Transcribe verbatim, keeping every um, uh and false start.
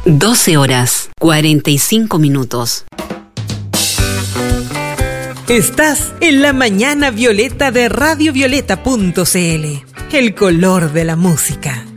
doce horas, cuarenta y cinco minutos. Estás en la mañana violeta de radio violeta punto c l, el color de la música.